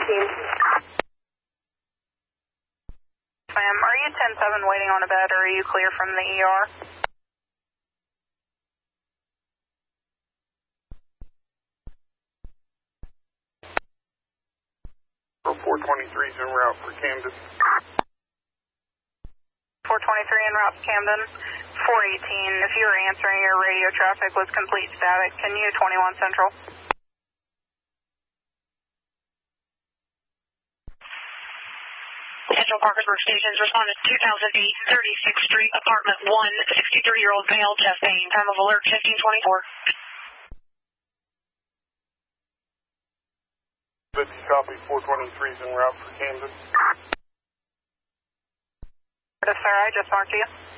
team. Ma'am, are you 10-7 waiting on a bed, or are you clear from the ER? For 423's en route for Camden. 423 en route to Camden. 418, if you were answering, your radio traffic was complete static. Can you 21 Central? Central Parkersburg Stations responded to 2008 36th Street, apartment 1, 63-year-old male, chest pain. Time of alert 1524. 50 copy, 423's en route for Camden. Sir, I just marked you.